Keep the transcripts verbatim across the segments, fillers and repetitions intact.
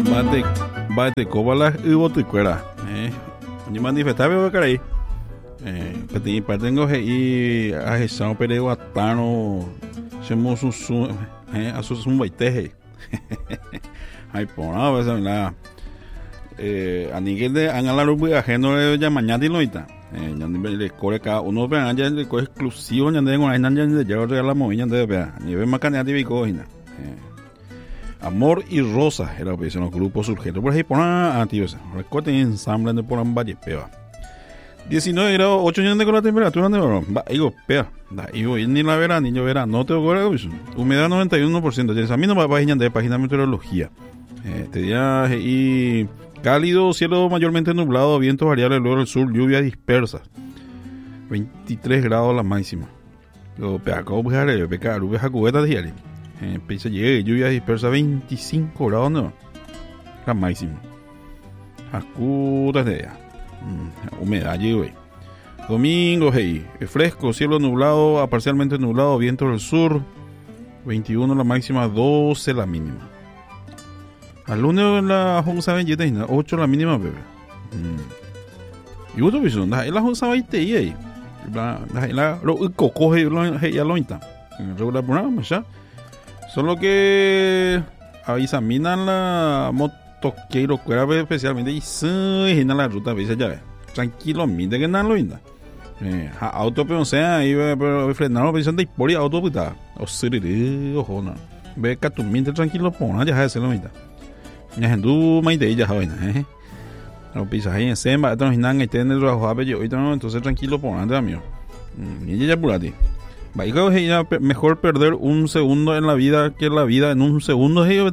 Bate, bate, cobala y bote cuera. Eh, yo manifestar veo que ahí. Eh, petit partengo y a esa perego atano. Somos un eh, a sus un baiteje. Ay, por nada, pues la. Eh, a nivel de angalar un ajeno de mañana y loita. Eh, ya le corre cada uno vean ya le coge exclusivo ya tengo una ya ya lo regala movida de vea. Nivel más canea de bicojina. Amor y Rosa era lo que dicen los grupos surgiendo por ahí por ah tío esa recorten ensamble de por un valle peba diecinueve grados ocho años con la temperatura de va digo pea da digo ni la verano ni yo verano no te ocurre humedad noventa y uno por ciento ya a mí no va a página de página de meteorología este día y cálido cielo mayormente nublado vientos variables luego del sur lluvias dispersas veintitrés grados la máxima lo pea como bujare peca lluvias a cubeta diaria. Eh, Pisa llegue, lluvia dispersa veinticinco grados, no. La máxima. Acudas de ella. Mm, humedad, llegue. Domingo, hey. Fresco, cielo nublado, a parcialmente nublado, viento del sur. veintiuno la máxima, doce la mínima. Al lunes la onza veinte, ocho la mínima, bebé. Mm. Y otro piso, la onza veinte ahí. La, la, la, lo coco, hey, ya lo inta. Regular programa, ya. Solo que avisaminan la motoqueiro cuera especialmente y se en la ruta veces ya ve tranquilo mide que nada lo inda eh auto pero sea ahí pero frenar pensando y por auto puta o siriri ojo no ve que tu mente tranquilo pona ya hace lo inda ya hendu mai de ya vaina eh no pisa ahí en semba entonces nan este en el trabajo a ver yo entonces tranquilo pona de amigo ni ya purati. Mejor perder un segundo en la vida que la vida en un segundo. Ya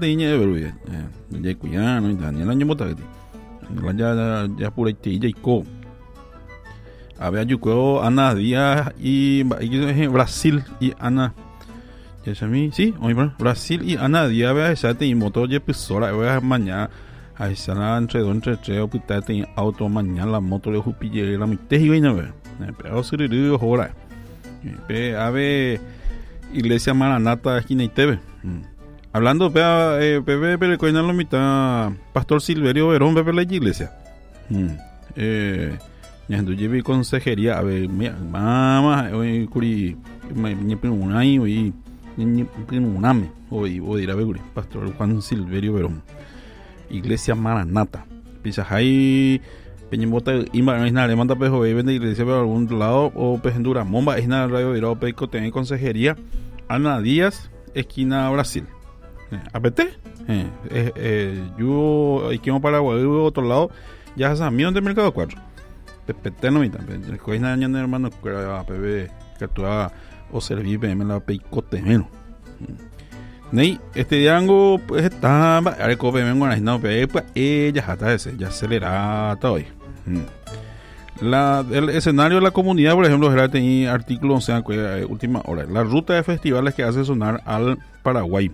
cuidado, Daniel año motagati. Ya ya pura y ya co. Había yo Ana Díaz y Brasil y Ana. Ya sabí, sí, Brasil y Ana Díaz vea esa te motor ya pisora vea mañana. Ahí sala entre dos entre tres o puta te auto mañana la moto de jupille la mitad y vaina ve. Pero se le dio hora. Ave Iglesia Maranata esquina y T V. Mm. Hablando pea eh, Pepe Pepe coina lo mitad Pastor Silverio Verón Pepe la iglesia. Mm. Eh ya ando lleve consejería a ver mamá hoy curi me me un año y un ame hoy voy a ir a ver Pastor Juan Silverio Verón. Iglesia Maranata. Pisas ahí Peñimota y Marina le manda pejo y vende iglesia por algún lado o pejendura momba es nada radio virado peco tiene consejería Ana Díaz esquina Brasil eh, apete eh, eh, eh, yo aquí en Paraguay otro lado ya es amigo de Mercado cuatro pepete no mita cois nada ñan hermano que apb que actúa o serví pm la peicote menos Ney, este diango pues está al cope vengo a no pues ella hasta ese ya acelera todo hoy. La, el escenario de la comunidad, por ejemplo, era tenía artículos, o sea, que, eh, última hora. La ruta de festivales que hace sonar al Paraguay.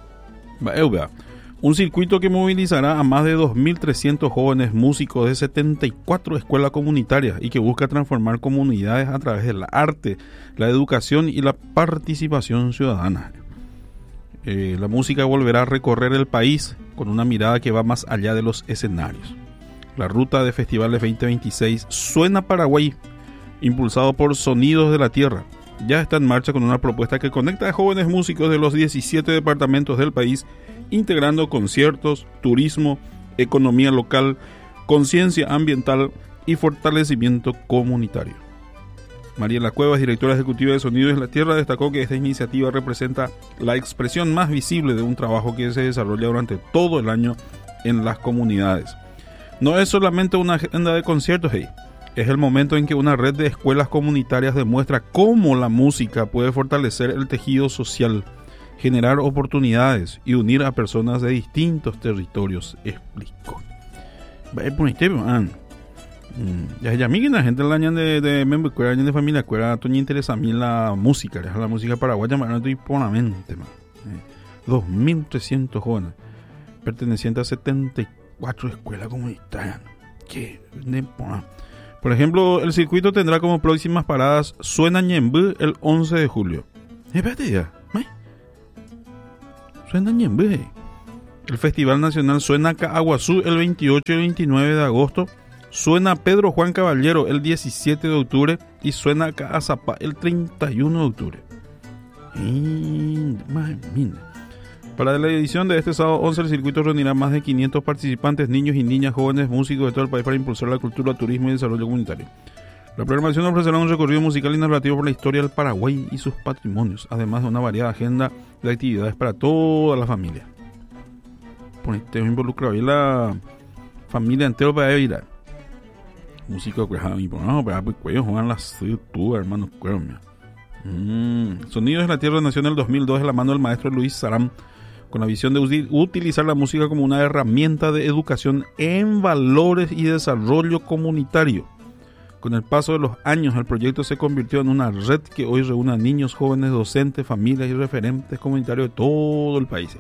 Un circuito que movilizará a más de dos mil trescientos jóvenes músicos de setenta y cuatro escuelas comunitarias y que busca transformar comunidades a través del arte, la educación y la participación ciudadana. Eh, la música volverá a recorrer el país con una mirada que va más allá de los escenarios. La ruta de festivales veinte veintiséis Suena Paraguay, impulsado por Sonidos de la Tierra, ya está en marcha con una propuesta que conecta a jóvenes músicos de los diecisiete departamentos del país, integrando conciertos, turismo, economía local, conciencia ambiental y fortalecimiento comunitario. Mariela Cuevas, directora ejecutiva de Sonidos de la Tierra, destacó que esta iniciativa representa la expresión más visible de un trabajo que se desarrolla durante todo el año en las comunidades. No es solamente una agenda de conciertos, hey. Es el momento en que una red de escuelas comunitarias demuestra cómo la música puede fortalecer el tejido social, generar oportunidades y unir a personas de distintos territorios, explicó. Ya ya mí que la gente la año de de miembro cuera año de familia cuera toña interesa a mí la música, la música paraguaya más no ponamente man. dos mil trescientos jóvenes pertenecientes a setenta y cuatro escuelas comunitarias. ¿Qué? Por ejemplo, el circuito tendrá como próximas paradas Suena Ñembú el once de julio. Espérate ya. Suena Ñembú. El Festival Nacional Suena Caaguazú el veintiocho y veintinueve de agosto. Suena Pedro Juan Caballero el diecisiete de octubre. Y suena Caazapá el treinta y uno de octubre. Y... Para la edición de este sábado once, el circuito reunirá más de quinientos participantes, niños y niñas, jóvenes, músicos de todo el país para impulsar la cultura, turismo y desarrollo comunitario. La programación ofrecerá un recorrido musical y narrativo por la historia del Paraguay y sus patrimonios, además de una variada agenda de actividades para toda la familia. Por este involucrado y la familia entera para ir a música que y por no, para pues cuello juegan las tú, hermanos, mm. Sonidos de la Tierra nació en el dos mil dos de la mano del maestro Luis Saram, con la visión de util- utilizar la música como una herramienta de educación en valores y desarrollo comunitario. Con el paso de los años, el proyecto se convirtió en una red que hoy reúne a niños, jóvenes, docentes, familias y referentes comunitarios de todo el país.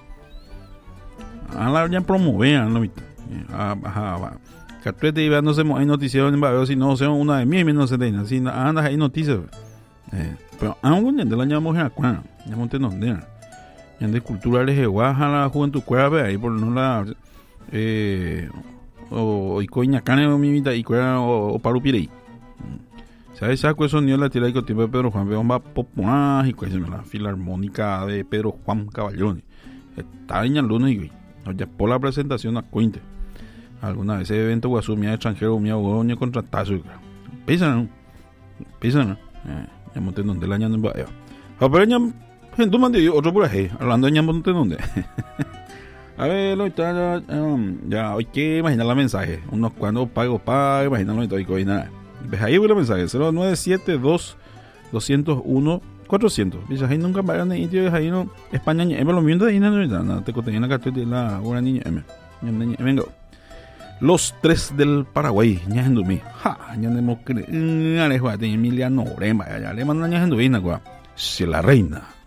A la ya promovean, ¿no? Ajá, Catuete y vean, no se hay noticiero en Babeo, si no, sea una de mí, no se tiene, si andas ahí noticias. Eh, pero aún de la llamamos en Acuana, llamamos Tenondera. En de cultura de Jehuaja, la juventud cueva, ahí por no la. Eh. O y coña cane o mimita y cuera o parupirei. ¿Sabes? Saco eso ni la tira y con tiempo de Pedro Juan Beomba popular y pues la filarmónica de Pedro Juan Caballón. Está en el lunes y ya por la presentación a cuente. Alguna vez ese evento guasú mía extranjero mía goño contratazo. Pisan, pisan. Eh, ya monté donde la año en Bahía. Pero ya gente mande otro por ahí, hablando de ya monté donde. A ver, lo está, um, ya, hoy que imaginar la mensaje. Unos cuando pago, pago, imaginarlo y todo, y hoy nada. ¿Ves ahí el mensaje? cero nueve siete dos dos cero uno cuatrocientos. Dice, ahí nunca vayan ni tío, ahí no, España, M, lo mismo de ahí, no, te contenía la cartera de la buena niña M. Venga. Los tres del Paraguay, ñajendumi. Ja, ñandemos, ñarejo, Emiliano, Rema, ya le mandan ñajendumi, si la reina.